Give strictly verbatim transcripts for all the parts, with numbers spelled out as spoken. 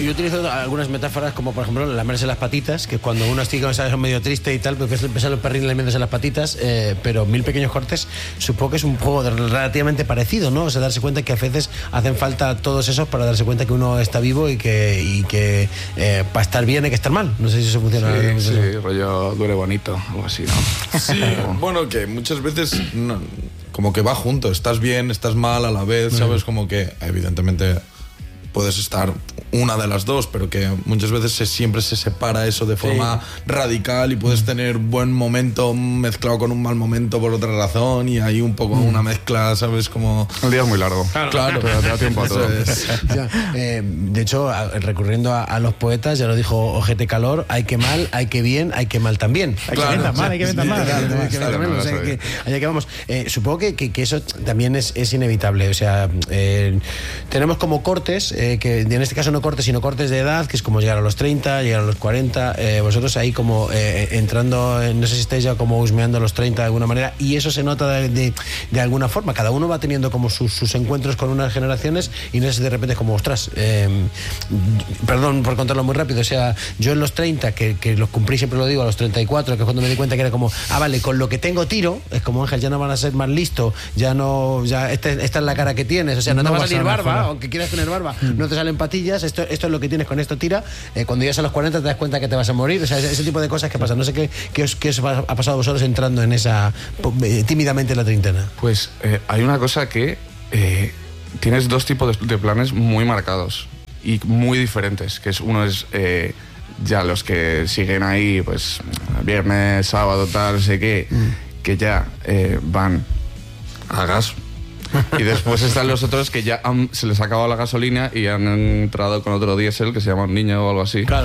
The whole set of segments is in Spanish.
yo utilizo algunas metáforas como, por ejemplo, lamerse las patitas, que cuando uno está medio triste y tal, porque es empezar los perriles lamiéndose las patitas, eh, pero Mil pequeños cortes, supongo que es un juego de, relativamente parecido, ¿no? O sea, darse cuenta que a veces hacen falta todos esos para darse cuenta que uno está vivo y que, y que eh, para estar bien hay que estar mal. No sé si eso funciona. Sí, sí, eso. Rollo duele bonito, algo así, ¿no? Sí, bueno, que muchas veces no, como que va junto, estás bien, estás mal a la vez, ¿sabes? Como que evidentemente puedes estar una de las dos, pero que muchas veces se, siempre se separa eso de forma sí. radical y puedes tener buen momento mezclado con un mal momento por otra razón y hay un poco mm. una mezcla, ¿sabes? Como... El día es muy largo. Claro, claro, pero te da tiempo a todo. Es. Ya, eh, de hecho, a, recurriendo a, a los poetas, ya lo dijo Ojete Calor, hay que mal, hay que bien, hay que mal también. Hay claro, que bien tan mal, hay que bien tan mal. Hay que bien tan mal, o sea, que, allá que vamos. Eh, supongo que, que, que eso también es, es inevitable, o sea, eh, tenemos como cortes, eh, que en este caso no cortes, sino cortes de edad, que es como llegar a los treinta, llegar a los cuarenta, eh, vosotros ahí como eh, entrando, eh, no sé si estáis ya como husmeando a los treinta de alguna manera, y eso se nota de, de, de alguna forma, cada uno va teniendo como sus, sus encuentros con unas generaciones y no es de repente como, ostras, eh, perdón por contarlo muy rápido, o sea, yo en los treinta, que, que los cumplí, siempre lo digo, a los treinta y cuatro, que es cuando me di cuenta que era como, ah, vale, con lo que tengo tiro, es como, Ángel, ya no van a ser más listo, ya no, ya esta, esta es la cara que tienes, o sea, no, no te va a salir barba, mejorar. Aunque quieras tener barba, mm. no te salen patillas, esto, esto es lo que tienes, con esto tira, eh, cuando llegas a los cuarenta te das cuenta que te vas a morir, o sea, ese, ese tipo de cosas que pasan. No sé qué, qué, os, qué os ha pasado a vosotros entrando en esa, eh, tímidamente en la treintena. Pues eh, hay una cosa que eh, tienes dos tipos de, de planes muy marcados y muy diferentes, que es uno es eh, ya los que siguen ahí, pues viernes, sábado, tal, no sé qué, mm. que ya eh, van a gas. Y después están los otros que ya han, se les ha acabado la gasolina y han entrado con otro diésel que se llama un niño o algo así. Claro.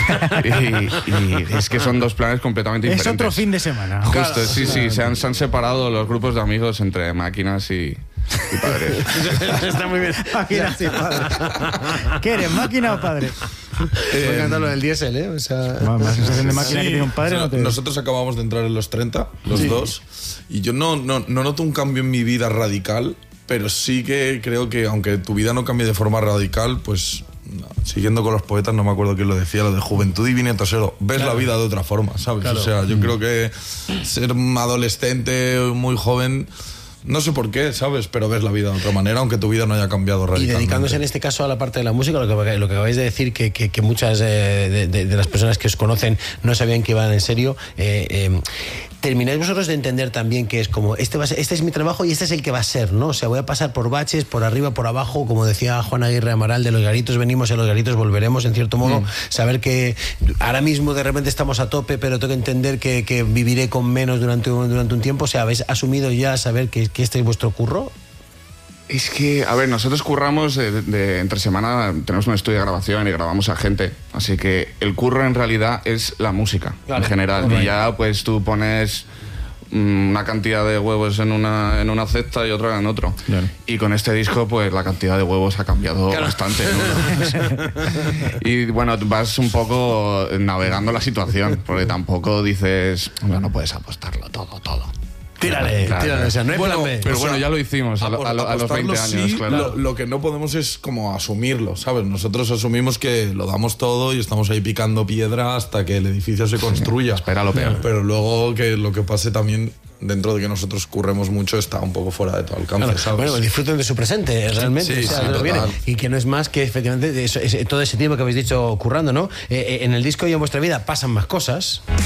Y, y es que son dos planes completamente diferentes. Es otro fin de semana. Justo, claro, sí, sí. Se han, se han separado los grupos de amigos entre máquinas y, y padres. Está muy bien. Máquinas y padres. ¿Qué eres, máquina o padre? Me encanta lo del diésel, ¿eh? O sea, la sensación de máquina sí. que tiene un padre. O sea, no te... Nosotros acabamos de entrar en los treinta, los sí. dos, y yo no, no, no noto un cambio en mi vida radical, pero sí que creo que aunque tu vida no cambie de forma radical, pues no, siguiendo con los poetas, no me acuerdo quién lo decía, lo de juventud y viento trasero, ves claro. la vida de otra forma, ¿sabes? Claro. O sea, yo mm. creo que ser adolescente, muy joven... No sé por qué, ¿sabes? Pero ves la vida de otra manera, aunque tu vida no haya cambiado radicalmente. Y dedicándose en este caso a la parte de la música, lo que, lo que acabáis de decir, que, que, que muchas eh, de, de, de las personas que os conocen no sabían que iban en serio, eh, eh, termináis vosotros de entender también que es como, este, va a ser, este es mi trabajo y este es el que va a ser, ¿no? O sea, voy a pasar por baches, por arriba, por abajo, como decía Juan Aguirre Amaral, de los garitos venimos y a los garitos volveremos, en cierto modo, mm. saber que ahora mismo de repente estamos a tope, pero tengo que entender que, que viviré con menos durante un, durante un tiempo. O sea, ¿habéis asumido ya saber que, que este es vuestro curro? Es que, a ver, nosotros curramos de, de, entre semana, tenemos un estudio de grabación y grabamos a gente, así que el curro en realidad es la música, claro, en general, right. Y ya pues tú pones mmm, una cantidad de huevos en una, en una cesta y otra en otro, claro. Y con este disco pues la cantidad de huevos ha cambiado claro. bastante, ¿no? Y bueno, vas un poco navegando la situación, porque tampoco dices, no, no puedes apostarlo todo, todo. Tírale, claro, tírale, o sea, no hay bueno, plan B. Pero o bueno, sea, ya lo hicimos a, lo, a, lo, a los veinte años, sí, claro. Lo, lo que no podemos es como asumirlo, ¿sabes? Nosotros asumimos que lo damos todo y estamos ahí picando piedra hasta que el edificio se construya. Espera lo peor. Pero luego que lo que pase también, dentro de que nosotros curremos mucho, está un poco fuera de tu alcance, claro. ¿sabes? Bueno, disfruten de su presente, realmente. Sí, o sea, sí, lo viene. Y que no es más que, efectivamente, eso, es, todo ese tiempo que habéis dicho currando, ¿no? Eh, eh, en el disco y en vuestra vida pasan más cosas.